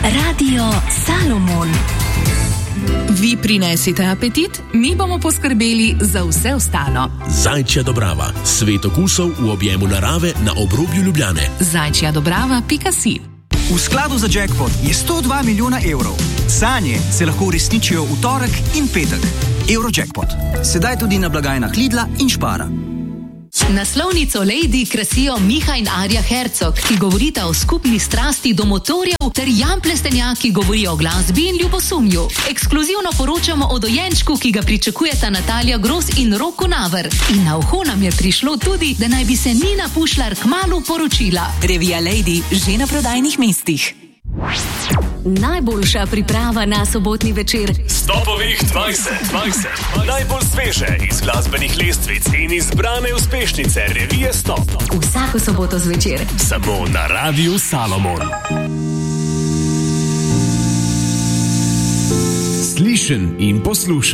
Radio Salomon. Vi prinesite apetit, mi bomo poskrbeli za vse ostalo. Zajčja Dobrava, svet okusov v objemu narave na obrobju Ljubljane. zajčjadobrava.si. V skladu za jackpot je 102 milijona evrov. Sanje se lahko uresničijo v torek in petek. Eurojackpot. Sedaj tudi na blagajnah Lidla in Spara. Naslovnico Lady krasijo Miha in Arja Hercog, ki govorita o skupni strasti do motorjev, ter Jan Plestenjak, ki govori o glasbi in ljubosumju. Ekskluzivno poročamo o dojenčku, ki ga pričakujeta Natalija Gros in Roko Naver. In na uho nam je prišlo tudi, da naj bi se Nina Pušlar kmalu poročila. Revija Lady že na prodajnih mestih. Najboljša priprava na sobotni večer. Stopovih 2020. Najbolj sveže iz glasbenih lestvic in izbrane uspešnice revije Stop. Vsako soboto zvečer. Samo na Radiu Salomon. Slišen in poslušan.